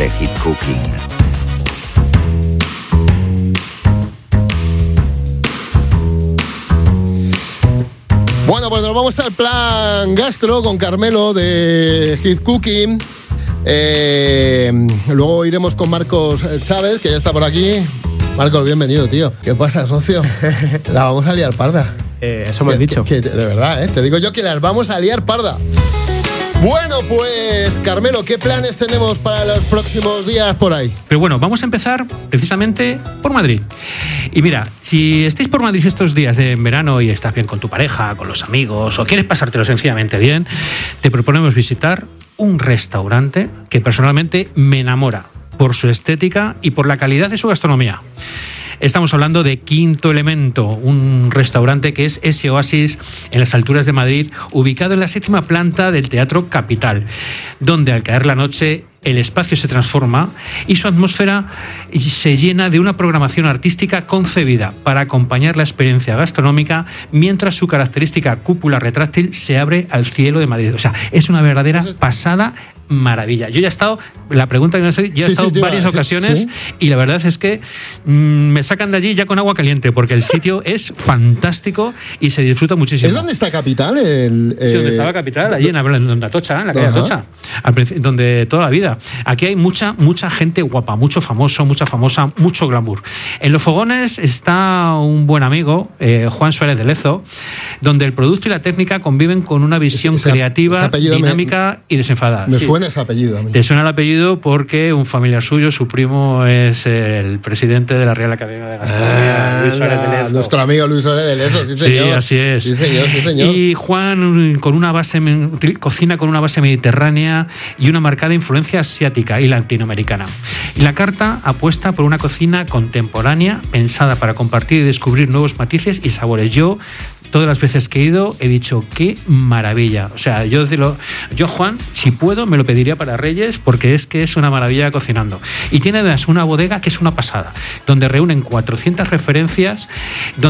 de Hit Cooking. Bueno, pues nos vamos al plan gastro con Carmelo de Hit Cooking. Luego iremos con Marcos Chávez, que ya está por aquí. Marcos, bienvenido, tío. ¿Qué pasa, socio? La vamos a liar parda. Eso me has dicho. De verdad, te digo yo que las vamos a liar parda. Bueno, pues, Carmelo, ¿qué planes tenemos para los próximos días por ahí? Pero bueno, vamos a empezar precisamente por Madrid. Y mira, si estáis por Madrid estos días de verano y estás bien con tu pareja, con los amigos, o quieres pasártelo sencillamente bien, te proponemos visitar un restaurante que personalmente me enamora por su estética y por la calidad de su gastronomía. Estamos hablando de Quinto Elemento, un restaurante que es ese oasis en las alturas de Madrid, ubicado en la 7ª planta del Teatro Capital, donde al caer la noche el espacio se transforma y su atmósfera se llena de una programación artística concebida para acompañar la experiencia gastronómica, mientras su característica cúpula retráctil se abre al cielo de Madrid. O sea, es una verdadera pasada maravilla. Yo ya he estado, la pregunta que me hace, yo he estado varias ocasiones y la verdad es que me sacan de allí ya con agua caliente, porque el sitio es fantástico y se disfruta muchísimo. ¿Es donde está Capital? Sí, donde estaba Capital, allí en Atocha, en la calle Atocha, donde toda la vida. Aquí hay mucha gente guapa, mucho famoso, mucha famosa, mucho glamour. En los fogones está un buen amigo, Juan Suárez de Lezo, donde el producto y la técnica conviven con una visión creativa, dinámica y desenfadada. Me suena ese apellido a mí. Te suena el apellido porque un familiar suyo, su primo, es el presidente de la Real Academia de Gastronomía, Luis Suárez de Lezo. Nuestro amigo Luis Suárez de Lezo, sí, señor. Sí, así es. Sí, señor. Y Juan cocina con una base mediterránea y una marcada influencia asiática y latinoamericana. Y la carta apuesta por una cocina contemporánea pensada para compartir y descubrir nuevos matices y sabores. Yo, todas las veces que he ido, he dicho, qué maravilla. O sea, yo Juan, si puedo, me lo pediría para Reyes, porque es que es una maravilla cocinando. Y tiene además una bodega que es una pasada, donde reúnen 400 referencias,